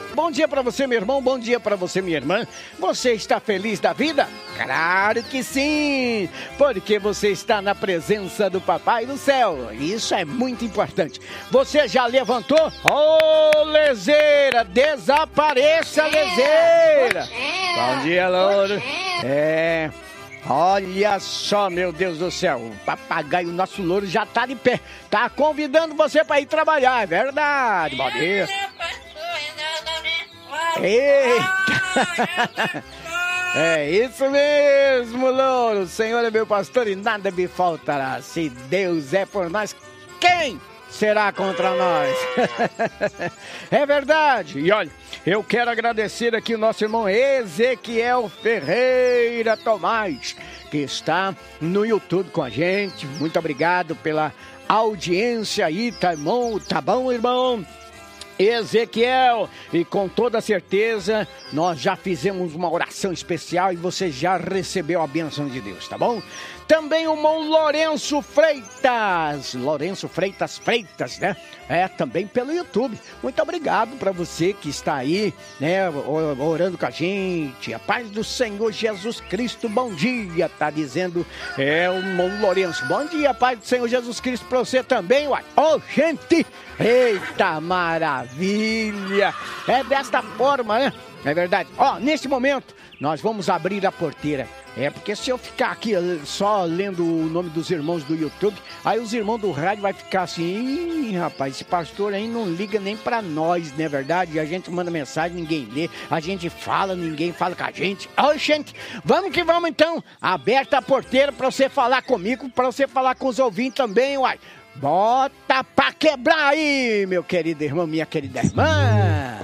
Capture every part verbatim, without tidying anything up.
Bom dia para você, meu irmão, bom dia para você, minha irmã. Você está feliz da vida? Claro que sim, porque você está na presença do Papai do Céu. Isso é muito importante. Você já levantou? Ô, oh, lezeira, desapareça, lezeira. Bom dia, Louro. É... Olha só, meu Deus do céu, o papagaio, nosso louro, já tá de pé. Tá convidando você para ir trabalhar, é verdade. Bom dia. Eita! É isso mesmo, louro. O Senhor é meu pastor e nada me faltará. Se Deus é por nós, quem será contra nós? É verdade. E olha, eu quero agradecer aqui o nosso irmão Ezequiel Ferreira Tomás, que está no YouTube com a gente. Muito obrigado pela audiência aí, tá bom, tá bom, irmão? Ezequiel, e com toda certeza nós já fizemos uma oração especial e você já recebeu a bênção de Deus, tá bom? Também o irmão Lourenço Freitas, Lourenço Freitas Freitas, né? É, também pelo YouTube. Muito obrigado para você que está aí, né, orando com a gente. A paz do Senhor Jesus Cristo, bom dia, tá dizendo é o irmão Lourenço. Bom dia, paz do Senhor Jesus Cristo para você também, uai. Ô, gente, eita maravilha. É desta forma, né? É verdade. Ó, nesse momento, nós vamos abrir a porteira. É, porque se eu ficar aqui só lendo o nome dos irmãos do YouTube, aí os irmãos do rádio vai ficar assim, ih, rapaz, esse pastor aí não liga nem pra nós, não é verdade? A gente manda mensagem, ninguém lê, a gente fala, ninguém fala com a gente. Ô, gente, vamos que vamos então. Aberta a porteira pra você falar comigo, pra você falar com os ouvintes também, uai. Bota pra quebrar aí, meu querido irmão, minha querida irmã.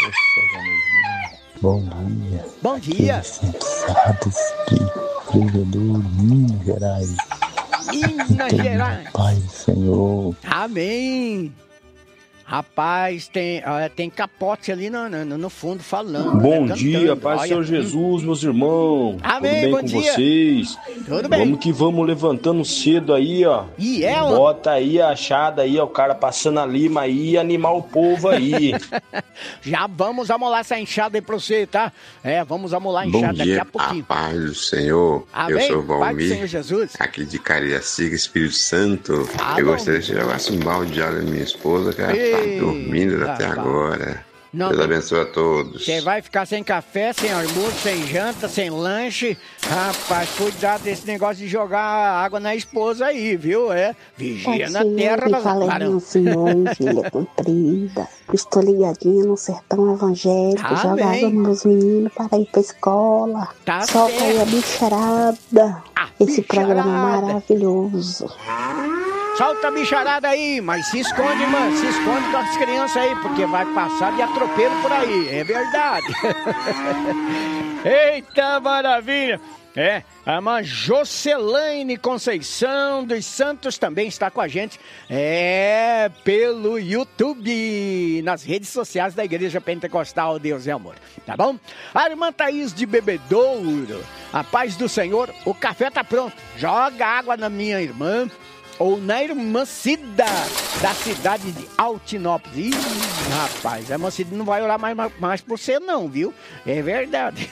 Bom dia. Bom dia. Sensatos de Frevedor, Minas Gerais. Minas Gerais. Pai do Senhor. Amém. Rapaz, tem, uh, tem capote ali no, no, no fundo falando. Bom né, dia, paz do Senhor Jesus, meus irmãos. Amém, Tudo bem bom com dia. vocês? Tudo bem. Vamos que vamos levantando cedo aí, ó. E é, Bota aí a achada aí, ó, o cara passando a lima aí e animar o povo aí. Já vamos amolar essa enxada aí pra você, tá? É, vamos amolar a enxada Bom dia, daqui a pouquinho. a paz do Senhor. Amém. Eu sou o Paz do Senhor Valmir, Jesus. aqui de Cariacica, Espírito Santo. Ah, eu bom. gostaria de jogar um balde de água na minha esposa, que ela está Ei, dormindo até rapaz. agora. Não, Deus não. abençoe a todos. Você vai ficar sem café, sem almoço, sem janta, sem lanche. Rapaz, cuidado desse negócio de jogar água na esposa aí, viu? É, vigia na terra, mas Valerinho Simões, filha comprida. Estou ligadinha no sertão evangélico. Amém. Joga água nos meus meninos para ir pra escola. Tá Solta aí certo. a bicharada. A Esse programa é bicharada. maravilhoso. Solta a bicharada aí, mas se esconde, mano, se esconde com as crianças aí, porque vai passar de atropelo por aí, é verdade. Eita maravilha! É, a irmã Jocelaine Conceição dos Santos também está com a gente, é, pelo YouTube, nas redes sociais da Igreja Pentecostal Deus é Amor, tá bom? A irmã Thaís de Bebedouro, a paz do Senhor, o café tá pronto, joga água na minha irmã, ou na irmã Cida, da cidade de Altinópolis. Ih, rapaz, a irmã Cida não vai orar mais, mais por você não, viu? É verdade.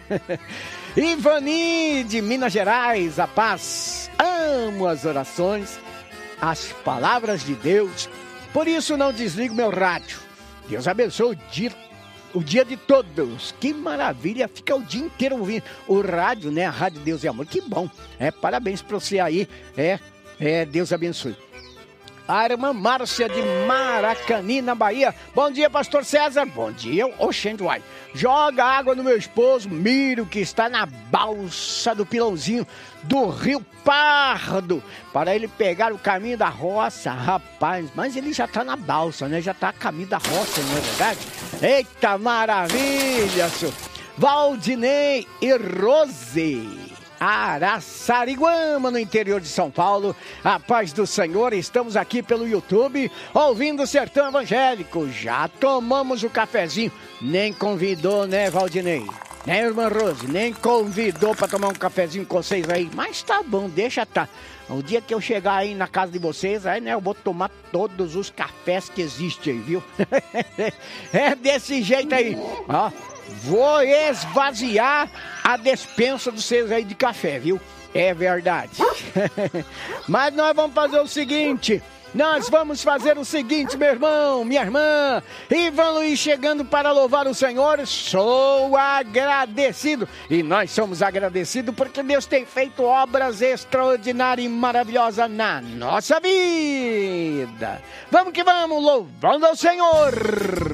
Ivani, de Minas Gerais, a paz. Amo as orações, as palavras de Deus. Por isso não desligo meu rádio. Deus abençoe o dia, o dia de todos. Que maravilha, fica o dia inteiro ouvindo o rádio, né? A Rádio Deus é Amor, que bom. É, parabéns para você aí, é... É, Deus abençoe. A irmã Márcia de Maracani, na Bahia. Bom dia, pastor César. Bom dia, oxente, uai. Joga água no meu esposo, Miro, que está na balsa do Pilãozinho do Rio Pardo, para ele pegar o caminho da roça. Rapaz, mas ele já está na balsa, né? Já está a caminho da roça, não é verdade? Eita, maravilha, senhor. Valdinei e Rose, Araçariguama, no interior de São Paulo. A paz do Senhor, estamos aqui pelo YouTube, ouvindo o Sertão Evangélico. Já tomamos o cafezinho, nem convidou, né, Valdinei? né, irmã Rose? Nem convidou pra tomar um cafezinho com vocês aí. Mas tá bom, deixa tá. O dia que eu chegar aí na casa de vocês, aí, né, eu vou tomar todos os cafés que existem aí, viu? É desse jeito aí. Ó, vou esvaziar a despensa de vocês aí de café, viu? É verdade. Mas nós vamos fazer o seguinte... Nós vamos fazer o seguinte, meu irmão, minha irmã, Ivan Luiz chegando para louvar o Senhor, sou agradecido. E nós somos agradecidos porque Deus tem feito obras extraordinárias e maravilhosas na nossa vida. Vamos que vamos, louvando ao Senhor.